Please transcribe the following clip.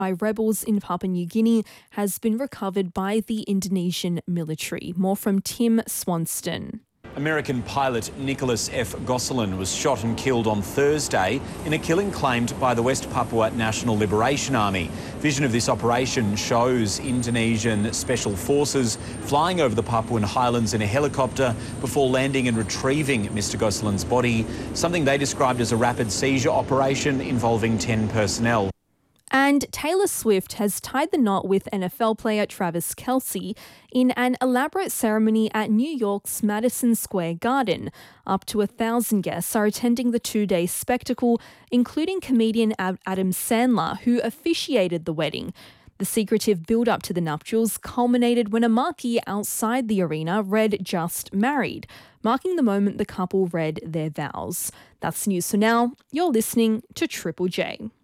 by rebels in Papua New Guinea has been recovered by the Indonesian military. More from Tim Swanston. American pilot Nicholas F. Gosselin was shot and killed on Thursday in a killing claimed by the West Papua National Liberation Army. Vision of this operation shows Indonesian Special Forces flying over the Papuan highlands in a helicopter before landing and retrieving Mr. Gosselin's body, something they described as a rapid seizure operation involving 10 personnel. And Taylor Swift has tied the knot with NFL player Travis Kelce in an elaborate ceremony at New York's Madison Square Garden. Up to 1,000 guests are attending the two-day spectacle, including comedian Adam Sandler, who officiated the wedding. The secretive build-up to the nuptials culminated when a marquee outside the arena read "Just Married," marking the moment the couple read their vows. That's news for now. You're listening to Triple J.